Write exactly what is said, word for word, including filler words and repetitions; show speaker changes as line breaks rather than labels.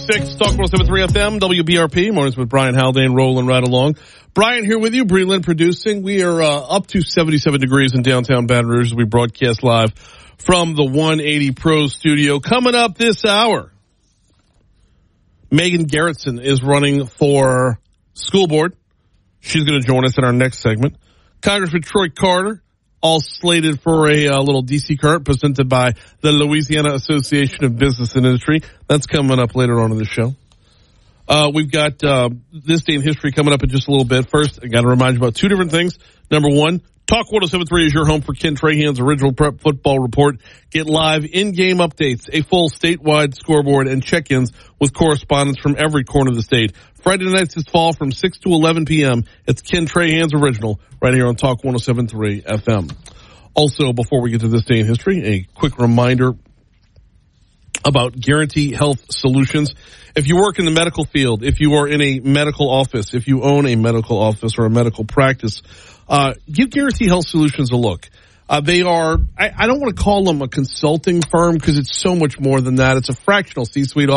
six, Talk one oh seven point three F M, W B R P. Mornings with Brian Haldane rolling right along. Brian here with you, Breland producing. We are uh, up to seventy-seven degrees in downtown Baton Rouge as we broadcast live from the one eighty Pro studio. Coming up this hour, Megan Garretson is running for school board. She's going to join us in our next segment. Congressman Troy Carter, all slated for a uh, little D C Current presented by the Louisiana Association of Business and Industry. That's coming up later on in the show. Uh, we've got uh, This Day in History coming up in just a little bit. First, I got to remind you about two different things. Number one, Talk one oh seven point three is your home for Ken Trahan's original prep football report. Get live in-game updates, a full statewide scoreboard, and check-ins with correspondents from every corner of the state. Friday nights this fall from six to eleven p.m. It's Ken Trahan's original right here on Talk one oh seven point three F M. Also, before we get to This Day in History, a quick reminder about Guarantee Health Solutions. If you work in the medical field, if you are in a medical office, if you own a medical office or a medical practice, uh, give Guarantee Health Solutions a look. Uh, they are, I, I don't want to call them a consulting firm because it's so much more than that. It's a fractional C-suite